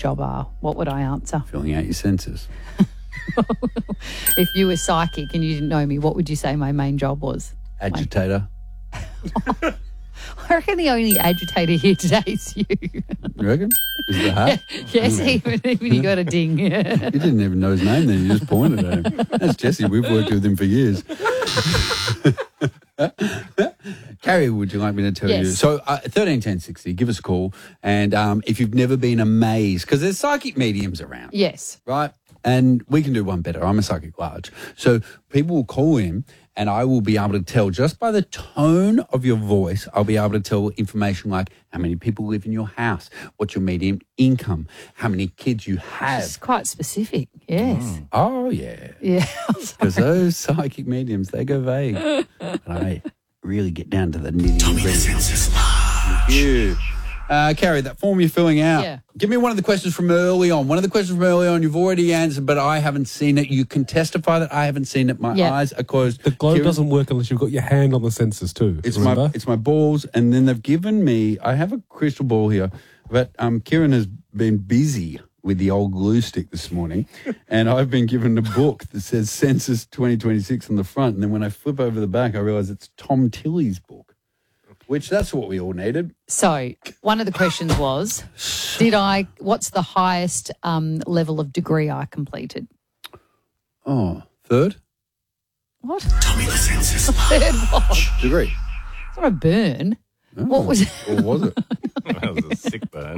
job are, what would I answer? Filling out your census. If you were psychic and you didn't know me, what would you say my main job was? Agitator. I reckon the only agitator here today is you. You reckon? Is the hat? Yes, even you got a ding. You didn't even know his name then. You just pointed at him. That's Jesse. We've worked with him for years. Carrie, would you like me to tell you? Yes. So 131060, give us a call. And if you've never been amazed, because there's psychic mediums around. Yes. Right? And we can do one better. I'm a psychic large. So people will call in and I will be able to tell just by the tone of your voice, I'll be able to tell information like how many people live in your house, what's your median income, how many kids you have. It's quite specific, yes. Oh, yeah. Yeah. Because those psychic mediums, they go vague. And I really get down to the nitty-gritty. Thank you. Carrie, that form you're filling out. Yeah. Give me one of the questions from early on. One of the questions from early on, you've already answered, but I haven't seen it. You can testify that I haven't seen it. My eyes are closed. The globe doesn't work unless you've got your hand on the census too. It's my balls, and then they've given me. I have a crystal ball here, but Kieran has been busy with the old glue stick this morning, and I've been given a book that says Census 2026 on the front, and then when I flip over the back, I realise it's Tom Tilley's book. Which that's what we all needed. So one of the questions was, what's the highest level of degree I completed? Oh, third? What? Tell me the census. Third what? Degree. It's not a burn. Oh, What was it? Or was it? That was a sick burn.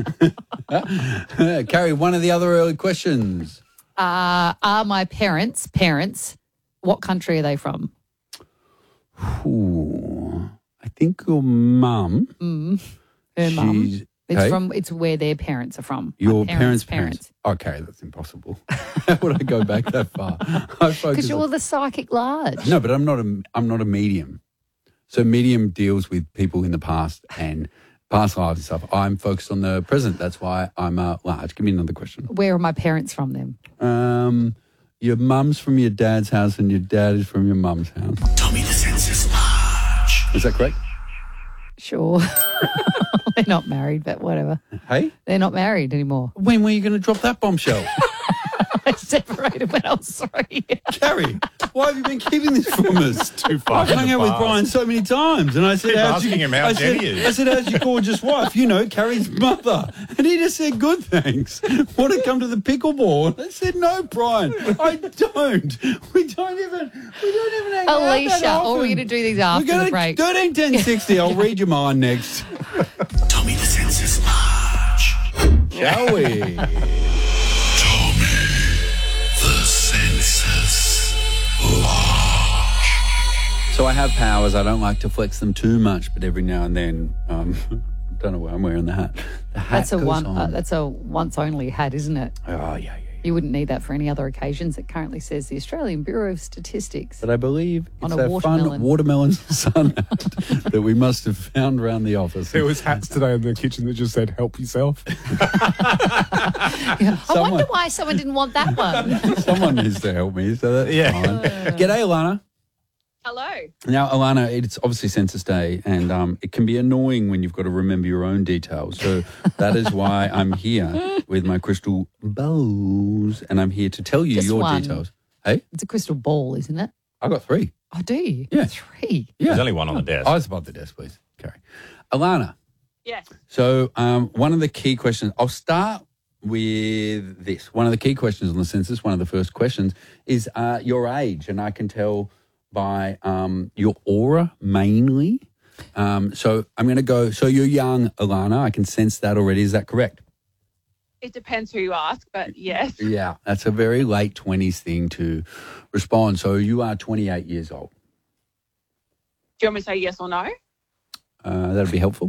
Carrie, one of the other early questions. Are my parents, what country are they from? Ooh, I think your mum. Her mum. she's- It's okay. it's where their parents are from. My Your parents' parents. Okay, that's impossible. How would I go back that far? Because you're the psychic large. No, but I'm not a medium. So medium deals with people in the past and past lives and stuff. I'm focused on the present. That's why I'm large. Give me another question. Where are my parents from then? Your mum's from your dad's house and your dad is from your mum's house. Tell me the census large. Is that correct? Sure. They're not married, but whatever. Hey? They're not married anymore. When were you going to drop that bombshell? They separated when I was 3. Carrie, why have you been keeping this from us? Too far. I've hung out with Brian so many times, and I said, Keep how's asking him how Jenny is. I said, how's your gorgeous wife? You know, Carrie's mother. And he just said, good, thanks. Want to come to the pickleball? I said, no, Brian, I don't. We don't even hang out that Alicia, often. or we're going to do these after the break. 13, 10, 60. I'll read your mind next. Tell me the census large. Shall we? Tell me the census large. So I have powers. I don't like to flex them too much, but every now and then, don't know why I'm wearing the hat. The hat That's a goes one. on. That's a once only hat, isn't it? Oh, yeah. You wouldn't need that for any other occasions. It currently says the Australian Bureau of Statistics. But I believe On it's a that watermelon. fun watermelon sun hat that we must have found around the office. There was hats today in the kitchen that just said "Help yourself." I wonder why someone didn't want that one. Someone needs to help me, so that's fine. G'day, Alana. Hello. Now, Alana, it's obviously Census Day, and it can be annoying when you've got to remember your own details. So that is why I'm here with my crystal balls, and I'm here to tell you Just your one. details. Hey, It's a crystal ball, isn't it? I got 3. Oh, do you? Yeah. 3. Yeah. There's only one on the desk. Eyes above the desk, please. Carrie. Alana. Yes. So one of the key questions, I'll start with this. One of the key questions on the census, one of the first questions, is your age. And I can tell by your aura mainly. So I'm going to go, so you're young, Alana. I can sense that already. Is that correct? It depends who you ask, but yes. Yeah, that's a very late 20s thing to respond. So you are 28 years old. Do you want me to say yes or no? That'd be helpful.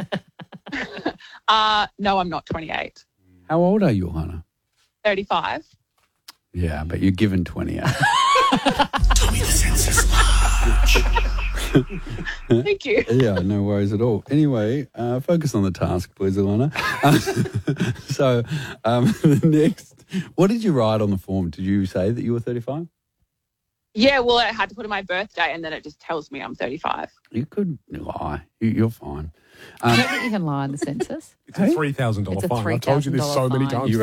No, I'm not 28. How old are you, Alana? 35. Yeah, but you're given 28. Tell me the census large. Thank you. Yeah, no worries at all. Anyway, focus on the task, please, Alana. So the next, what did you write on the form? Did you say that you were 35? Yeah, well, I had to put in my birthday and then it just tells me I'm 35. You could lie. You're fine. I don't think you can lie on the census. It's a $3,000 It's a fine. I've told you this so many $3,000 fine. times.